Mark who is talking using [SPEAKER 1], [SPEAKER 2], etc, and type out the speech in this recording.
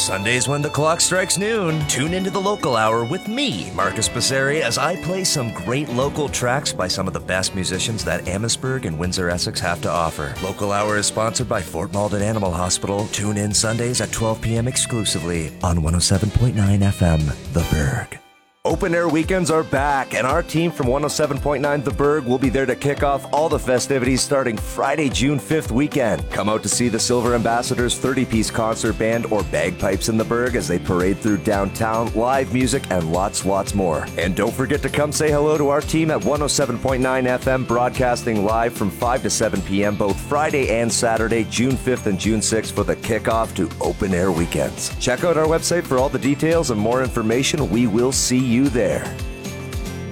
[SPEAKER 1] Sundays when the clock strikes noon, tune into the Local Hour with me, Marcus Passeri, as I play some great local tracks by some of the best musicians that Amherstburg and Windsor, Essex have to offer. Local Hour is sponsored by Fort Malden Animal Hospital. Tune in Sundays at 12 p.m. exclusively on 107.9 FM, The Berg. Open Air Weekends are back, and our team from 107.9 The Berg will be there to kick off all the festivities starting Friday, June 5th weekend. Come out to see the Silver Ambassadors 30-piece concert band or Bagpipes in the Berg as they parade through downtown, live music, and lots more. And don't forget to come say hello to our team at 107.9 FM, broadcasting live from 5 to 7 p.m. both Friday and Saturday, June 5th and June 6th for the kickoff to Open Air Weekends. Check out our website for all the details and more information. We will see you there.